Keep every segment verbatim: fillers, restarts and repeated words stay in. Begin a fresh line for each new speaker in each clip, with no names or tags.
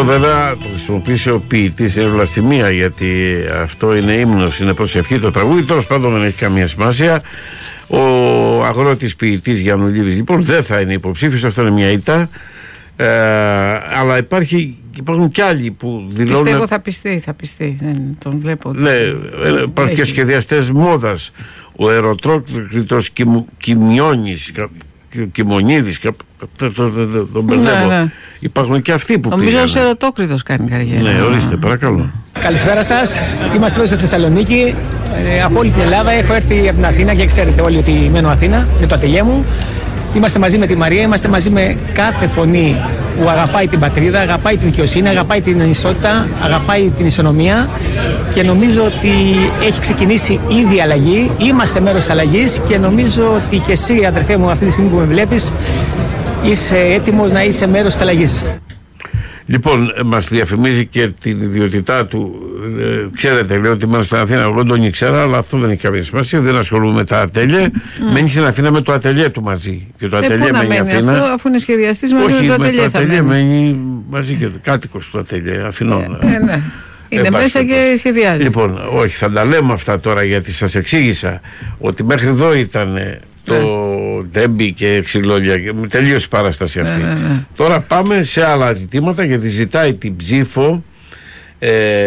Αυτό βέβαια το χρησιμοποίησε ο ποιητής, είναι βλαστημία, γιατί αυτό είναι ύμνος, είναι προσευχή το τραγούδι. Τέλος πάντων δεν έχει καμία σημασία. Ο αγρότης ποιητής Γιαννουλίδης λοιπόν δεν θα είναι υποψήφιος, αυτό είναι μια ήττα. Ε, αλλά υπάρχει, υπάρχουν κι άλλοι που δηλώνουν.
Πιστεύω θα πιστεί, θα πιστεί. Δεν τον βλέπω.
Ναι, υπάρχουν και σχεδιαστές μόδας. Ο Ερωτρόκλητος Κιμιώνης, Κιμονίδης, τον μπερδεύω. Ναι, ναι. Υπάρχουν και αυτοί που πήγαν.
Νομίζω ο Ερωτόκλητος κάνει καριέρα.
Ναι, ορίστε, παρακαλώ.
Καλησπέρα σας. Είμαστε εδώ στη Θεσσαλονίκη. Ε, από όλη την Ελλάδα. Έχω έρθει από την Αθήνα και ξέρετε όλοι ότι μένω Αθήνα με το ατελιέ μου. Είμαστε μαζί με τη Μαρία, είμαστε μαζί με κάθε φωνή που αγαπάει την πατρίδα, αγαπάει τη δικαιοσύνη, αγαπάει την ισότητα, αγαπάει την ισονομία και νομίζω ότι έχει ξεκινήσει ήδη η αλλαγή. Είμαστε μέρος της αλλαγής και νομίζω ότι και εσύ, αδερφέ μου, αυτή τη στιγμή που με βλέπεις, είσαι έτοιμος να είσαι μέρος της αλλαγής.
Λοιπόν, μας διαφημίζει και την ιδιότητά του. Ε, ξέρετε, λέω ότι μένω στην Αθήνα. Εγώ τον ήξερα, αλλά αυτό δεν έχει καμία σημασία. Δεν ασχολούμαι με τα ατελιέ. Mm. Μένει στην Αθήνα με το ατελιέ του μαζί. Και το ατελιέ ε, μένει Αθήνα.
Αυτό, αφού είναι σχεδιαστής μαζί.
Όχι,
με το ατελιέ.
Με το ατελιέ μένει μαζί και κάτοικος του ατελιέ. Αθηνών.
Ε, ε, ναι. Είναι μέσα και σχεδιάζει.
Λοιπόν, όχι, θα τα λέμε αυτά τώρα γιατί σας εξήγησα ότι μέχρι εδώ ήταν το ντέμπι και ξυλόλια και τελείωσε η παράσταση αυτή. Ναι, ναι, ναι. Τώρα πάμε σε άλλα ζητήματα γιατί ζητάει την ψήφο ε,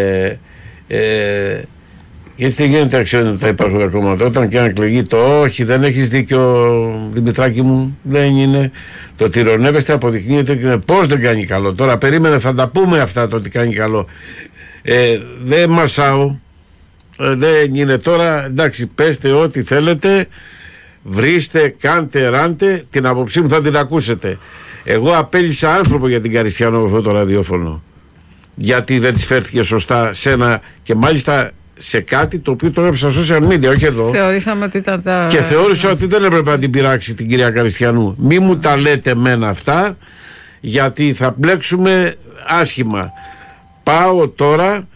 ε, γιατί δεν γίνεται να ξέρετε ότι τα υπάρχουν κόμματα. Όταν και αν εκλεγεί το όχι, δεν έχεις δίκιο Δημητράκη μου, δεν είναι. Το ότι ειρωνεύεστε αποδεικνύεται και πώς δεν κάνει καλό. Τώρα περίμενε, θα τα πούμε αυτά το ότι κάνει καλό. Ε, δεν μασάω, ε, δεν είναι τώρα, εντάξει, πέστε ό,τι θέλετε, βρίστε, κάντε, ράντε, την άποψή μου θα την ακούσετε. Εγώ απέλυσα άνθρωπο για την Καριστιανό αυτό το ραδιόφωνο, γιατί δεν της φέρθηκε σωστά σε ένα, και μάλιστα σε κάτι το οποίο το έγραψα στα social media, όχι εδώ.
Θεωρήσαμε ότι ήταν τα...
Και θεώρησα ότι δεν έπρεπε να την πειράξει την κυρία Καριστιανού. Μη μου τα λέτε εμένα αυτά, γιατί θα μπλέξουμε άσχημα. Πάω τώρα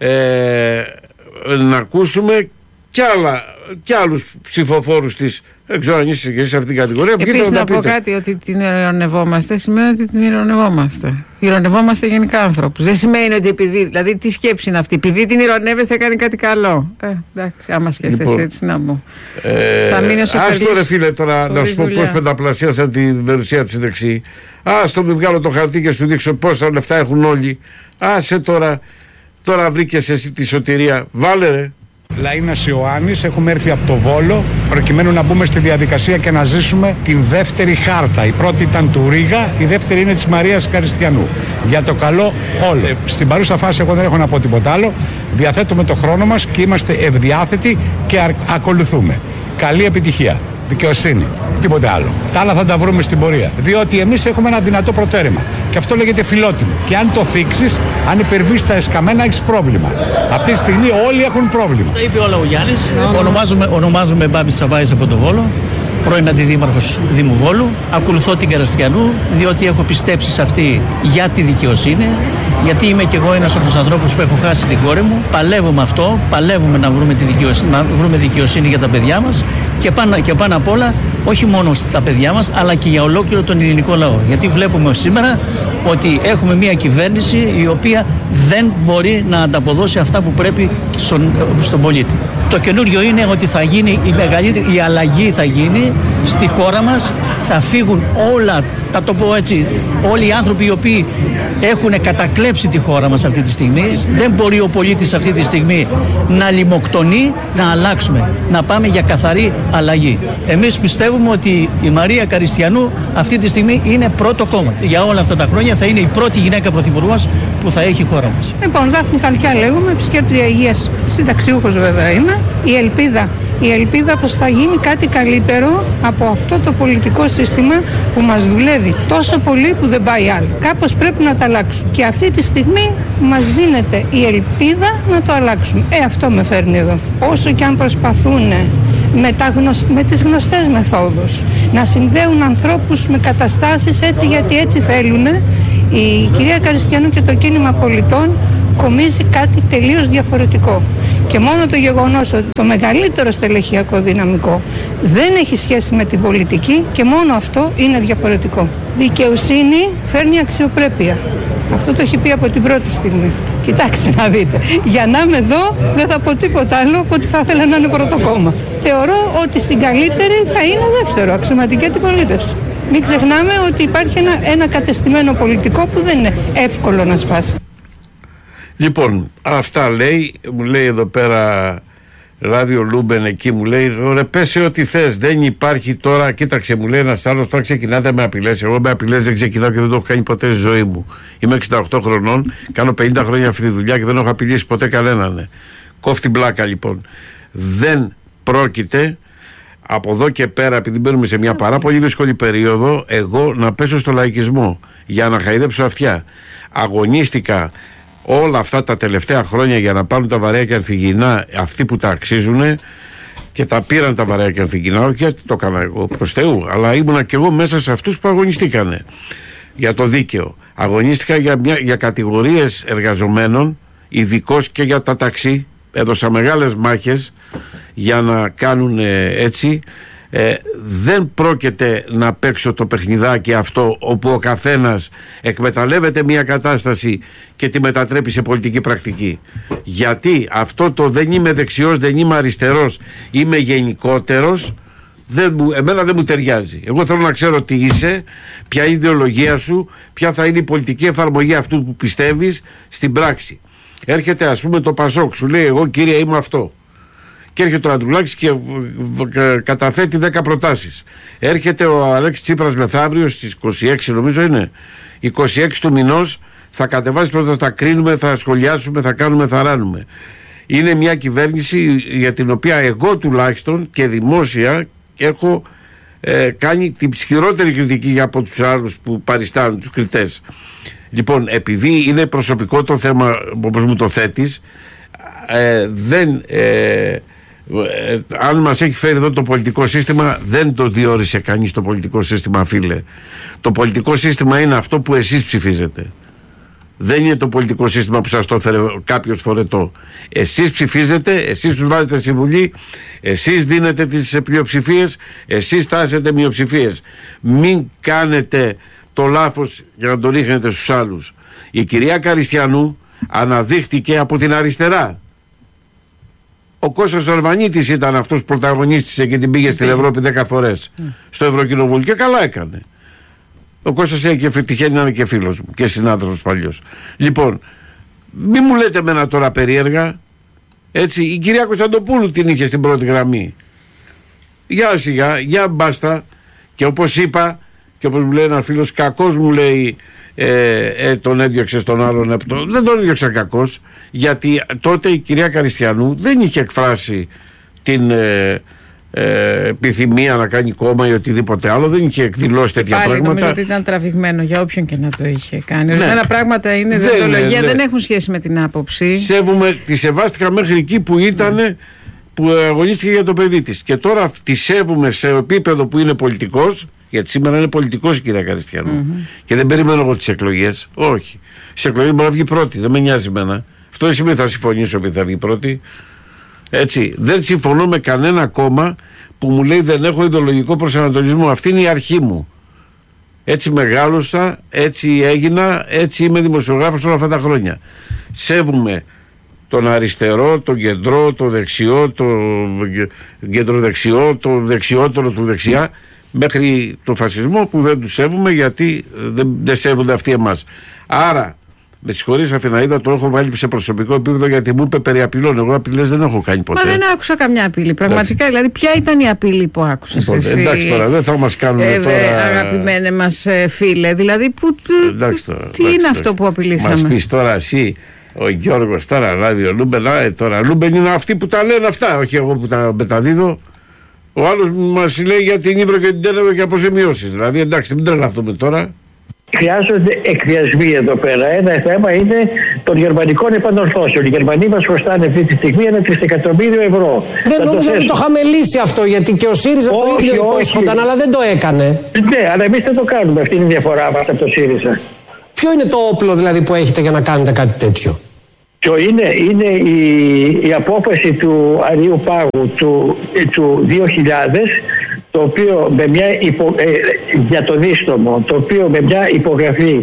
ε, να ακούσουμε κι, άλλα, κι άλλους ψηφοφόρους της. Δεν ξέρω αν είσαι και σε αυτήν την κατηγορία.
Επίσης να, να πω κάτι, ότι την ειρωνευόμαστε σημαίνει ότι την ειρωνευόμαστε. Ειρωνευόμαστε γενικά άνθρωπους. Δεν σημαίνει ότι επειδή, δηλαδή τι σκέψη είναι αυτή, επειδή την ειρωνεύεστε κάνει κάτι καλό. Ε, εντάξει, άμα σκέφτεσαι λοιπόν, έτσι να μου.
Ε, θα μείνω σε ας τώρα φίλε τώρα να σου πω πώς πενταπλασίασαν την περιουσία του δεξί. Ας το μη βγάλω το χαρτί και σου δείξω πόσα λεφτά έχουν όλοι. Άσε τώρα, τώρα βρήκες εσύ τη σωτηρία. Βάλε ρε.
Λαΐνας Ιωάννης, έχουμε έρθει από το Βόλο προκειμένου να μπούμε στη διαδικασία και να ζήσουμε την δεύτερη χάρτα. Η πρώτη ήταν του Ρίγα, η δεύτερη είναι της Μαρίας Καριστιανού. Για το καλό όλο. Στην παρούσα φάση εγώ δεν έχω να πω τίποτα άλλο. Διαθέτουμε το χρόνο μας και είμαστε ευδιάθετοι και α- ακολουθούμε. Καλή επιτυχία. Δικαιοσύνη. Τίποτε άλλο. Τα άλλα θα τα βρούμε στην πορεία. Διότι εμείς έχουμε ένα δυνατό προτέρημα. Και αυτό λέγεται φιλότιμο. Και αν το θίξεις, αν υπερβείς τα εσκαμμένα, έχεις πρόβλημα. Αυτή τη στιγμή όλοι έχουν πρόβλημα.
Τα είπε όλα ο Γιάννης. Ονομάζομαι, ονομάζομαι Μπάμπης Τσαβάης από το Βόλο. Πρώην αντιδήμαρχος Δήμου Βόλου. Ακολουθώ την Καριστιανού, διότι έχω πιστέψει σε αυτή για τη δικαιοσύνη. Γιατί είμαι κι εγώ ένας από τους ανθρώπους που έχω χάσει την κόρη μου. Παλεύω με αυτό, παλεύουμε να βρούμε, τη δικαιοσύνη, να βρούμε δικαιοσύνη για τα παιδιά μας και πάνω, και πάνω απ' όλα όχι μόνο στα παιδιά μας αλλά και για ολόκληρο τον ελληνικό λαό. Γιατί βλέπουμε σήμερα ότι έχουμε μια κυβέρνηση η οποία δεν μπορεί να ανταποδώσει αυτά που πρέπει στον, στον πολίτη. Το καινούριο είναι ότι θα γίνει η μεγαλύτερη, η αλλαγή θα γίνει στη χώρα μας, θα φύγουν όλα, θα το πω έτσι, όλοι οι άνθρωποι οι οποίοι έχουν κατακλέψει τη χώρα μας αυτή τη στιγμή. Δεν μπορεί ο πολίτης αυτή τη στιγμή να λιμοκτονεί, να αλλάξουμε, να πάμε για καθαρή αλλαγή. Εμείς πιστεύουμε ότι η Μαρία Καριστιανού αυτή τη στιγμή είναι πρώτο κόμμα. Για όλα αυτά τα χρόνια θα είναι η πρώτη γυναίκα πρωθυπουργός που θα έχει η χώρα μας.
Λοιπόν, Δάφνη Χαλκιά λέγομαι, επισκέπτρια υγείας, συνταξιούχος βέβαια είμαι. Η ελπίδα, η ελπίδα πως θα γίνει κάτι καλύτερο από αυτό το πολιτικό σύστημα που μας δουλεύει τόσο πολύ που δεν πάει άλλο. Κάπως πρέπει να το αλλάξουν. Και αυτή τη στιγμή μας δίνεται η ελπίδα να το αλλάξουν. Ε, αυτό με φέρνει εδώ. Όσο και αν προσπαθούν με, τα γνωσ... με τις γνωστές μεθόδους να συνδέουν ανθρώπους με καταστάσεις έτσι γιατί έτσι θέλουν, η κυρία Καριστιανού και το κίνημα πολιτών κομίζει κάτι τελείως διαφορετικό. Και μόνο το γεγονός ότι το μεγαλύτερο στελεχειακό δυναμικό δεν έχει σχέση με την πολιτική και μόνο αυτό είναι διαφορετικό. Δικαιοσύνη φέρνει αξιοπρέπεια. Αυτό το έχει πει από την πρώτη στιγμή. Κοιτάξτε να δείτε. Για να είμαι εδώ δεν θα πω τίποτα άλλο από ότι θα ήθελα να είναι πρώτο κόμμα. Θεωρώ ότι στην καλύτερη θα είναι δεύτερο, αξιωματική αντιπολίτευση. Μην ξεχνάμε ότι υπάρχει ένα, ένα κατεστημένο πολιτικό που δεν είναι εύκολο να σπάσει.
Λοιπόν, αυτά λέει, μου λέει εδώ πέρα Ράδιο Λούμπεν, εκεί μου λέει, ρε πέσε ό,τι θες, δεν υπάρχει τώρα, κοίταξε μου λέει ένας άλλος, τώρα ξεκινάτε με απειλές, εγώ με απειλές δεν ξεκινάω και δεν το έχω κάνει ποτέ στη ζωή μου. Είμαι εξήντα οκτώ χρονών, κάνω πενήντα χρόνια αυτή τη δουλειά και δεν έχω απειλήσει ποτέ κανέναν. Κόφτη μπλάκα λοιπόν. Δεν πρόκειται από εδώ και πέρα, επειδή μπαίνουμε σε μια πάρα πολύ δύσκολη περίοδο, εγώ να πέσω στο λαϊκισμό για να χαϊδέψω αυτιά. Αγωνίστηκα όλα αυτά τα τελευταία χρόνια για να πάρουν τα βαρέα και ανθυγιεινά αυτοί που τα αξίζουν και τα πήραν τα βαρέα και ανθυγιεινά, όχι γιατί το έκανα εγώ προς Θεού, αλλά ήμουνα και εγώ μέσα σε αυτούς που αγωνιστήκανε για το δίκαιο. Αγωνίστηκα για, μια, για κατηγορίες εργαζομένων, ειδικώς και για τα ταξί, έδωσα μεγάλες μάχες για να κάνουν ε, έτσι. Ε, δεν πρόκειται να παίξω το παιχνιδάκι αυτό όπου ο καθένας εκμεταλλεύεται μια κατάσταση και τη μετατρέπει σε πολιτική πρακτική. Γιατί αυτό το δεν είμαι δεξιός, δεν είμαι αριστερός, είμαι γενικότερος, δεν μου, εμένα δεν μου ταιριάζει. Εγώ θέλω να ξέρω τι είσαι, ποια είναι η ιδεολογία σου, ποια θα είναι η πολιτική εφαρμογή αυτού που πιστεύεις στην πράξη. Έρχεται ας πούμε το Πασόκ, σου λέει εγώ κύριε είμαι αυτό. Και έρχεται ο Ανδρουλάκης και καταθέτει δέκα προτάσεις. Έρχεται ο Αλέξης Τσίπρας μεθαύριο στις είκοσι έξι νομίζω είναι. είκοσι έξι του μηνός θα κατεβάσει πρώτα, θα κρίνουμε, θα σχολιάσουμε, θα κάνουμε, θα ράνουμε. Είναι μια κυβέρνηση για την οποία εγώ τουλάχιστον και δημόσια έχω ε, κάνει την ισχυρότερη κριτική από τους άλλους που παριστάνουν, τους κριτές. Λοιπόν, επειδή είναι προσωπικό το θέμα όπως μου το θέτεις, ε, δεν... Ε, Ε, αν μας έχει φέρει εδώ το πολιτικό σύστημα, δεν το διόρισε κανείς το πολιτικό σύστημα, φίλε. Το πολιτικό σύστημα είναι αυτό που εσείς ψηφίζετε. Δεν είναι το πολιτικό σύστημα που σας το έφερε κάποιος φορετό. Εσείς ψηφίζετε, εσείς τους βάζετε στη Βουλή, εσείς δίνετε τις πλειοψηφίες, εσείς τάσετε μειοψηφίες. Μην κάνετε το λάθος για να το ρίχνετε στους άλλους. Η κυρία Καριστιανού αναδείχτηκε από την αριστερά. Ο Κώστας Αλβανίτης ήταν αυτός που πρωταγωνίστησε και την πήγε στην Ευρώπη δέκα φορές mm. στο Ευρωκοινοβούλιο και καλά έκανε. Ο Κώστας έχει τυχαίνει να είναι και φίλος μου και συνάδελφος παλιός. Λοιπόν, μη μου λέτε εμένα τώρα περίεργα, έτσι, η κυρία Κωνσταντοπούλου την είχε στην πρώτη γραμμή. Για σιγά, για μπάστα, και όπως είπα και όπως μου λέει ένας φίλος, κακός μου λέει ε, ε, τον έδιωξε στον άλλον επτό. Δεν τον έδιωξα κακός, γιατί τότε η κυρία Καριστιανού δεν είχε εκφράσει την ε, ε, επιθυμία να κάνει κόμμα ή οτιδήποτε άλλο, δεν είχε εκδηλώσει τέτοια
πάλι,
πράγματα.
Νομίζω ότι ήταν τραβηγμένο για όποιον και να το είχε κάνει. Ορισμένα ναι. πράγματα είναι δεοντολογία, δεν, δεν έχουν σχέση με την άποψη. Σέβομαι,
τη σεβάστηκα μέχρι εκεί που ήταν, ναι. που αγωνίστηκε για το παιδί της. Και τώρα τη σέβομαι σε επίπεδο που είναι πολιτικός, γιατί σήμερα είναι πολιτικός η κυρία Καριστιανού. Mm-hmm. Και δεν περιμένω εγώ τις εκλογές. Όχι. Στις εκλογές μπορεί να βγει πρώτη, δεν με νοιάζει εμένα. Αυτό δεν σημαίνει θα συμφωνήσω ότι θα βγει πρώτη. Έτσι. Δεν συμφωνώ με κανένα κόμμα που μου λέει δεν έχω ιδεολογικό προσανατολισμό. Αυτή είναι η αρχή μου. Έτσι μεγάλωσα, έτσι έγινα, έτσι είμαι δημοσιογράφος όλα αυτά τα χρόνια. Σέβομαι τον αριστερό, τον κεντρό, τον δεξιό, τον κεντροδεξιό, τον δεξιότερο του δεξιά, μέχρι τον φασισμό που δεν του σέβουμε, γιατί δεν, δεν σέβονται αυτοί εμάς. Άρα, με συγχωρείς Αθηναίδα, το έχω βάλει σε προσωπικό επίπεδο, γιατί μου είπε περί απειλών. Εγώ απειλές δεν έχω κάνει ποτέ.
Μα δεν άκουσα καμιά απειλή. Πραγματικά, εντάξει. Δηλαδή, ποια ήταν η απειλή που άκουσες λοιπόν, εσύ?
Εντάξει τώρα, δεν θα μας κάνουν ε, τώρα.
Αγαπημένε μας ε, φίλε, δηλαδή, που,
εντάξει, τώρα,
τι εντάξει, είναι αυτό που απειλήσαμε?
Μας πεις τώρα εσύ, ο Γιώργος τώρα, Ράδιο Λούμπεν, ε, τώρα Λούμπεν είναι αυτοί που τα λένε αυτά, όχι εγώ που τα μεταδίδω. Ο άλλος μας λέει για την Ύβρο και την Τέλεδο και αποζημιώσεις. Δηλαδή, εντάξει, μην τρελαθούμε τώρα.
Χρειάζονται εκβιασμοί εδώ πέρα. Ένα θέμα είναι των γερμανικών επανορθώσεων. Οι Γερμανοί μας χρωστάνε αυτή τη στιγμή ένα τρισεκατομμύριο ευρώ.
Δεν νόμιζα ότι το είχαμε λύσει αυτό, γιατί και ο ΣΥΡΙΖΑ το ίδιο υπόσχονταν, αλλά δεν το έκανε.
Ναι, αλλά εμείς δεν το κάνουμε. Αυτή είναι η διαφορά μας από το ΣΥΡΙΖΑ.
Ποιο είναι το όπλο δηλαδή που έχετε για να κάνετε κάτι τέτοιο?
Ποιο είναι, είναι η, η απόφαση του Αρείου Πάγου του, του δύο χιλιάδες, το οποίο με μια υπο, ε, για το δίστομο, το οποίο με μια υπογραφή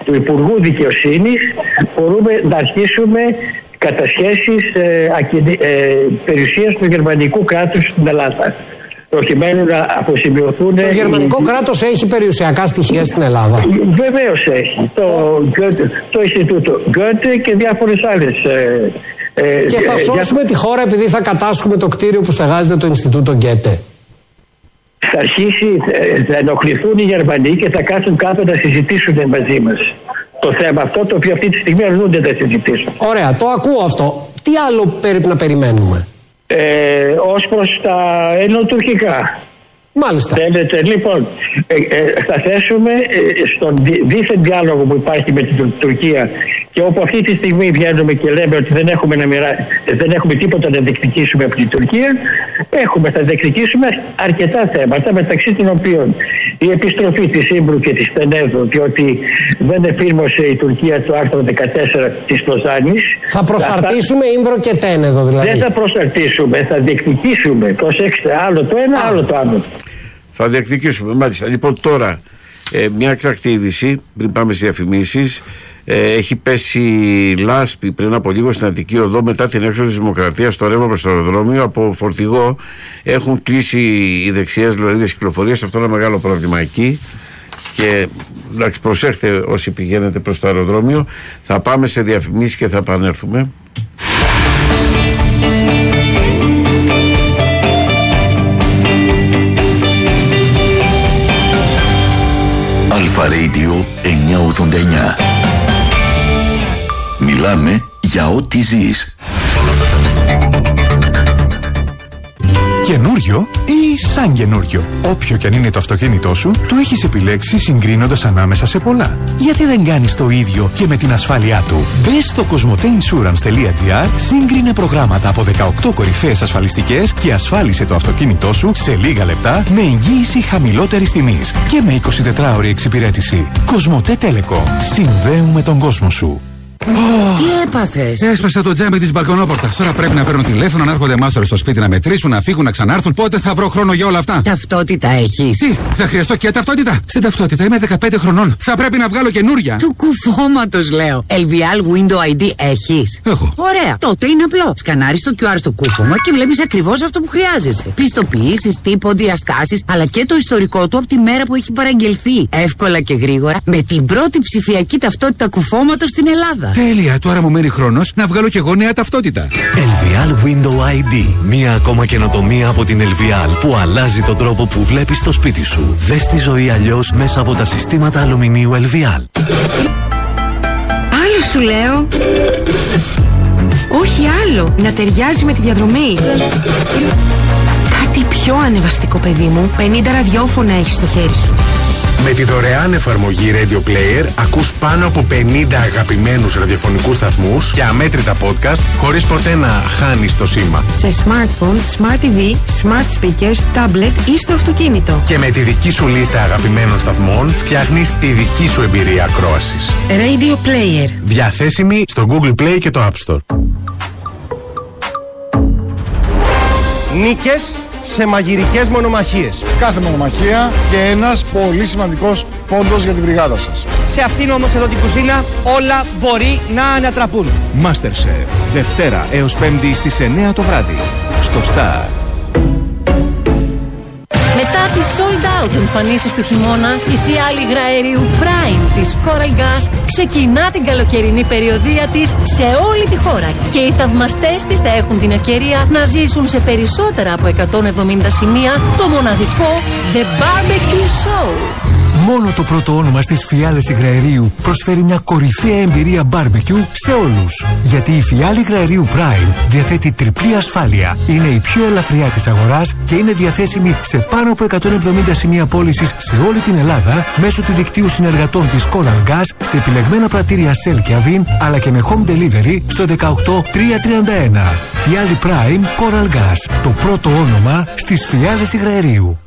του Υπουργού Δικαιοσύνης μπορούμε να αρχίσουμε κατασχέσεις ε, ακινη, ε, περιουσίας του γερμανικού κράτους στην Ελλάδα, προκειμένου να αποσημειωθούν. Το
γερμανικό οι... κράτος έχει περιουσιακά στοιχεία στην Ελλάδα?
Βεβαίως έχει. Το, το, το Ινστιτούτο Γκότε και διάφορες άλλες. Ε, ε,
και θα σώσουμε για... τη χώρα επειδή θα κατάσχουμε το κτίριο που στεγάζεται το Ινστιτούτο Γκέτε?
Θα αρχίσει, θα ενοχληθούν οι Γερμανοί και θα κάτσουν κάτω να συζητήσουν μαζί μας το θέμα αυτό, το οποίο αυτή τη στιγμή αρνούνται να συζητήσουν.
Ωραία, το ακούω αυτό. Τι άλλο πρέπει να περιμένουμε?
Ε, ως προς τα ελληνοτουρκικά.
Μάλιστα.
Θέλετε, λοιπόν, ε, ε, θα θέσουμε ε, στον δίθεν διάλογο που υπάρχει με την Τουρκία, και όπου αυτή τη στιγμή βγαίνουμε και λέμε ότι δεν έχουμε, να μοιρά... δεν έχουμε τίποτα να διεκδικήσουμε από την Τουρκία, έχουμε, θα διεκδικήσουμε αρκετά θέματα, μεταξύ των οποίων η επιστροφή της Ύμπρου και της Τενέδου, διότι δεν εφήρμοσε η Τουρκία το άρθρο δεκατέσσερα της Λοζάνης.
Θα προσαρτήσουμε Αυτά... Ύμπρο και Τένεδο δηλαδή?
Δεν θα προσαρτήσουμε, θα διεκδικήσουμε. Προσέξτε, άλλο το ένα, Α. άλλο το άλλο.
Θα διεκδικήσουμε, μάλιστα. Λοιπόν, τώρα ε, μια έκτακτη είδηση πριν πάμε στις διαφημίσεις. Ε, έχει πέσει λάσπη πριν από λίγο στην Αττική Οδό μετά την έξοδο της Δημοκρατίας στο ρεύμα προς το αεροδρόμιο. Από φορτηγό έχουν κλείσει οι δεξιές λωρίδες κυκλοφορίας. Αυτό είναι ένα μεγάλο πρόβλημα εκεί. Και εντάξει, προσέχτε όσοι πηγαίνετε προς το αεροδρόμιο. Θα πάμε σε διαφημίσεις και θα επανέλθουμε.
Αλφα Radio εννιακόσια ογδόντα εννιά. Μιλάμε για ό,τι ζεις.
Καινούριο ή σαν καινούριο? Όποιο κι αν είναι το αυτοκίνητό σου, το έχεις επιλέξει συγκρίνοντας ανάμεσα σε πολλά. Γιατί δεν κάνεις το ίδιο και με την ασφάλειά του? Μπες στο κοσμοτέινσουρανς τελεία τζι άρ, σύγκρινε προγράμματα από δεκαοκτώ κορυφαίες ασφαλιστικές και ασφάλισε το αυτοκίνητό σου σε λίγα λεπτά με εγγύηση χαμηλότερης τιμής και με εικοσιτετράωρη εξυπηρέτηση. Κοσμοτέ Τέλεκο. Συνδέουμε τον κόσμο σου.
Oh. Τι έπαθες?
Έσπασα το τζάμι της μπαλκονόπορτας. Τώρα πρέπει να παίρνω τηλέφωνο, να έρχονται μάστορες στο σπίτι να μετρήσουν, να φύγουν, να ξανάρθουν. Πότε θα βρω χρόνο για όλα αυτά?
Ταυτότητα έχεις?
Τι, θα χρειαστώ και ταυτότητα? Στην ταυτότητα είμαι δεκαπέντε χρονών. Θα πρέπει να βγάλω καινούρια.
Του κουφώματος λέω. ελ βι ελ Window άι ντι έχεις?
Έχω.
Ωραία. Τότε είναι απλό. Σκανάρεις το κιου αρ στο κούφωμα και βλέπεις ακριβώς αυτό που χρειάζεσαι. Πιστοποιήσεις, τύπο, διαστάσεις, αλλά και το ιστορικό του από τη μέρα που έχει παραγγελθεί. Εύκολα και γρήγορα με την πρώτη ψηφιακή ταυτότητα κουφώματος στην Ελλάδα.
Τέλεια, τώρα μου μένει χρόνος να βγάλω κι εγώ νέα ταυτότητα.
ελ βι ελ Window άι ντι. Μία ακόμα καινοτομία από την ελ βι ελ που αλλάζει τον τρόπο που βλέπεις το σπίτι σου. Δες τη ζωή αλλιώς μέσα από τα συστήματα αλουμινίου ελ βι ελ.
Άλλο σου λέω. Όχι άλλο. Να ταιριάζει με τη διαδρομή. Κάτι πιο ανεβαστικό, παιδί μου. πενήντα ραδιόφωνα έχεις στο χέρι σου.
Με τη δωρεάν εφαρμογή Radio Player ακούς πάνω από πενήντα αγαπημένους ραδιοφωνικούς σταθμούς και αμέτρητα podcast χωρίς ποτέ να χάνεις το σήμα.
Σε smartphone, smart τι βι, smart speakers, tablet ή στο αυτοκίνητο.
Και με τη δική σου λίστα αγαπημένων σταθμών φτιάχνεις τη δική σου εμπειρία ακρόασης.
Radio Player.
Διαθέσιμη στο Google Play και το App Store.
Νίκες σε μαγειρικές μονομαχίες.
Κάθε μονομαχία και ένας πολύ σημαντικός πόντος για την μπριγάδα σας.
Σε αυτήν όμως εδώ την κουζίνα όλα μπορεί να ανατραπούν.
MasterChef. Δευτέρα έως Πέμπτη στις εννιά το βράδυ. Στο Star.
Μετά τις sold out εμφανίσεις του χειμώνα, η φιάλη υγραερίου Prime της Coral Gas ξεκινά την καλοκαιρινή περιοδεία της σε όλη τη χώρα. Και οι θαυμαστές της θα έχουν την ευκαιρία να ζήσουν σε περισσότερα από εκατόν εβδομήντα σημεία το μοναδικό The Barbecue Show.
Μόνο το πρώτο όνομα στις φιάλες υγραερίου προσφέρει μια κορυφαία εμπειρία barbecue σε όλους. Γιατί η φιάλη υγραερίου Prime διαθέτει τριπλή ασφάλεια, είναι η πιο ελαφριά της αγοράς και είναι διαθέσιμη σε πάνω από εκατόν εβδομήντα σημεία πώλησης σε όλη την Ελλάδα μέσω του δικτύου συνεργατών της Coral Gas σε επιλεγμένα πρατήρια Shell και Avin, αλλά και με home delivery στο δεκαοκτώ τριακόσια τριάντα ένα. Φιάλη Prime Coral Gas, το πρώτο όνομα στις φιάλες υγραερίου.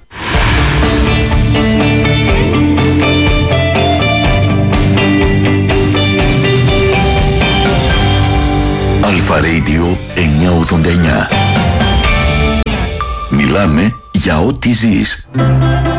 Αλφα Radio εννιακόσια ογδόντα εννιά. Μιλάμε για ό,τι ζεις.